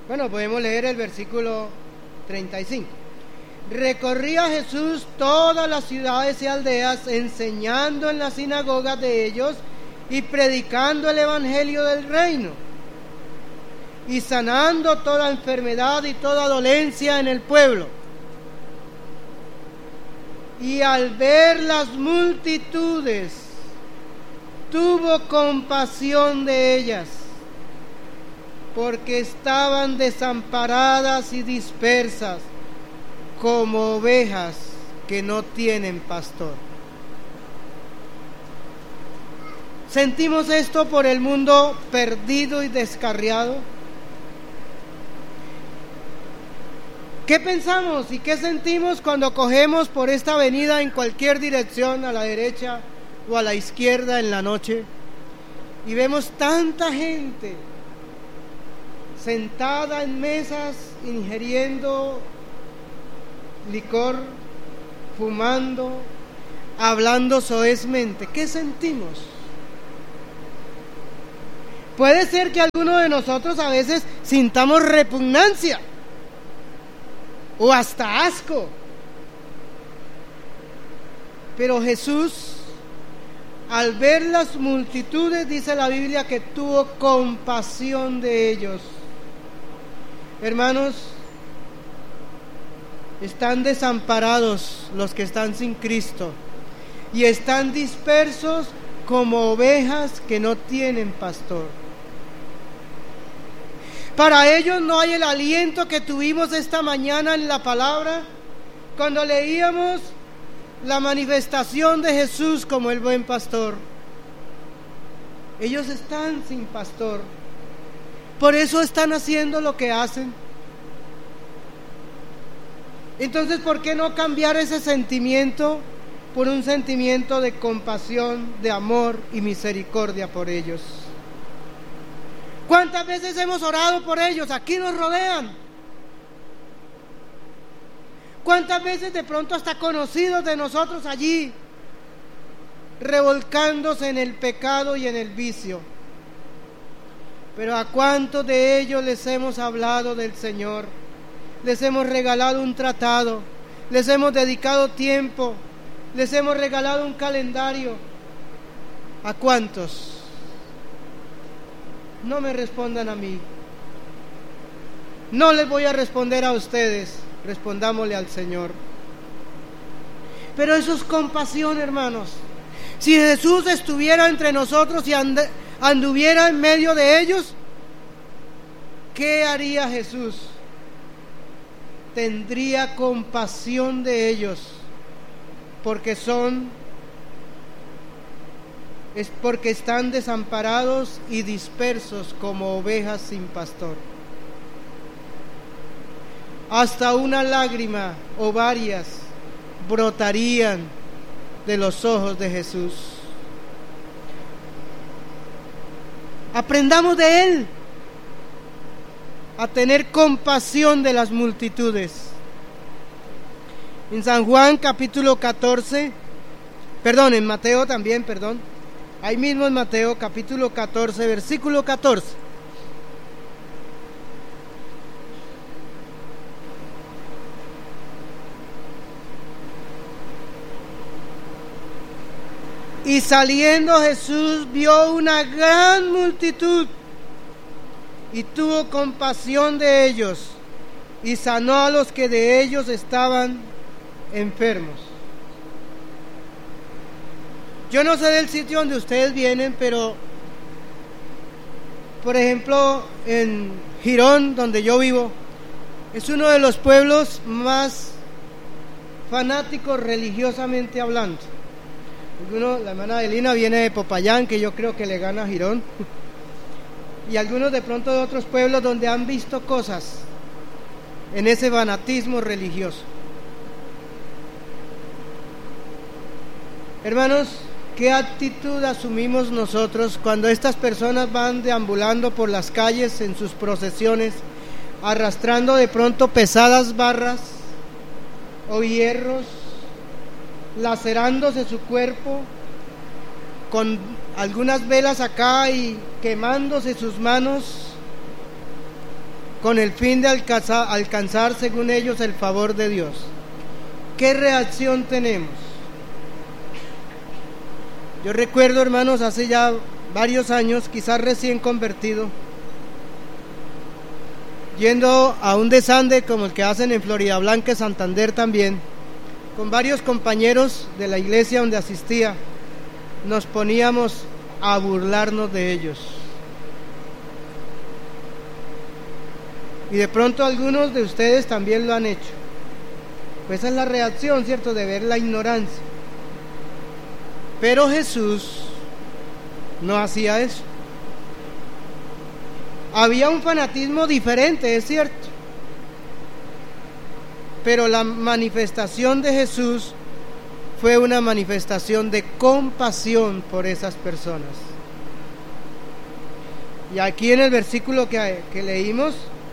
Bueno, podemos leer el versículo 35. Recorría Jesús todas las ciudades y aldeas, enseñando en las sinagogas de ellos y predicando el evangelio del reino, y sanando toda enfermedad y toda dolencia en el pueblo. Y al ver las multitudes, tuvo compasión de ellas, porque estaban desamparadas y dispersas, como ovejas que no tienen pastor. ¿Sentimos esto por el mundo perdido y descarriado? ¿Qué pensamos y qué sentimos cuando cogemos por esta avenida en cualquier dirección, a la derecha o a la izquierda en la noche, y vemos tanta gente sentada en mesas ingiriendo licor, fumando, hablando soezmente? ¿Qué sentimos? Puede ser que alguno de nosotros a veces sintamos repugnancia o hasta asco, pero Jesús, al ver las multitudes, dice la Biblia que tuvo compasión de ellos. Hermanos, están desamparados los que están sin Cristo y están dispersos como ovejas que no tienen pastor. Para ellos no hay el aliento que tuvimos esta mañana en la palabra cuando leíamos la manifestación de Jesús como el buen pastor. Ellos están sin pastor, por eso están haciendo lo que hacen. Entonces, ¿por qué no cambiar ese sentimiento por un sentimiento de compasión, de amor y misericordia por ellos? ¿Cuántas veces hemos orado por ellos? Aquí nos rodean. ¿Cuántas veces de pronto hasta conocidos de nosotros allí, revolcándose en el pecado y en el vicio? Pero ¿a cuántos de ellos les hemos hablado del Señor? Les hemos regalado un tratado, les hemos dedicado tiempo, les hemos regalado un calendario. ¿A cuántos? No me respondan a mí, no les voy a responder a ustedes, respondámosle al Señor. Pero eso es compasión, hermanos. Si Jesús estuviera entre nosotros y anduviera en medio de ellos, ¿qué haría Jesús? Tendría compasión de ellos, porque están desamparados y dispersos como ovejas sin pastor. Hasta una lágrima o varias brotarían de los ojos de Jesús. Aprendamos de Él a tener compasión de las multitudes. En San Juan capítulo 14, en Mateo también, ahí mismo en Mateo capítulo 14, versículo 14. Y saliendo Jesús vio una gran multitud y tuvo compasión de ellos y sanó a los que de ellos estaban enfermos. Yo no sé del sitio donde ustedes vienen, pero por ejemplo en Girón, donde yo vivo, es uno de los pueblos más fanáticos religiosamente hablando. La hermana Adelina viene de Popayán, que yo creo que le gana a Girón, y algunos de pronto de otros pueblos donde han visto cosas en ese fanatismo religioso. Hermanos, ¿qué actitud asumimos nosotros cuando estas personas van deambulando por las calles en sus procesiones, arrastrando de pronto pesadas barras o hierros, lacerándose su cuerpo con algunas velas acá y quemándose sus manos? con el fin de alcanzar, según ellos, el favor de Dios. ¿Qué reacción tenemos? Yo recuerdo, hermanos, hace ya varios años, quizás recién convertido, yendo a un desande como el que hacen en Florida Blanca, Santander también, con varios compañeros de la iglesia donde asistía, nos poníamos a burlarnos de ellos. Y de pronto algunos de ustedes también lo han hecho. Pues esa es la reacción, ¿cierto?, de ver la ignorancia. Pero Jesús no hacía eso. Había un fanatismo diferente, es cierto, pero la manifestación de Jesús fue una manifestación de compasión por esas personas. Y aquí en el versículo que leímos,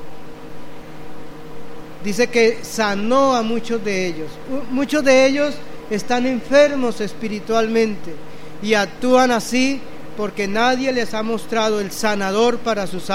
dice que sanó a muchos de ellos. Muchos de ellos están enfermos espiritualmente y actúan así porque nadie les ha mostrado el sanador para sus almas.